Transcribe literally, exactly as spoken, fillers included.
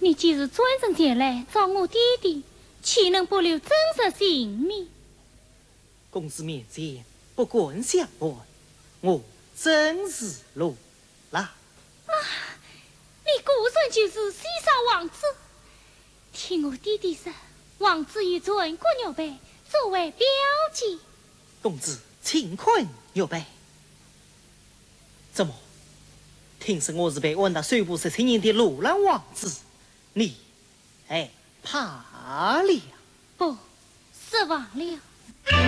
你既是专程前来找我弟弟，岂能不留真实姓名？ 公子面前不管相问，我真是落了。 啊，你孤身就是西沙王子，听我弟弟说，王子与尊国牛背作为标记。 公子勤困牛背，怎么？听说我是被问到水部十七年的罗兰王子，你哎怕了？ 不，失望了。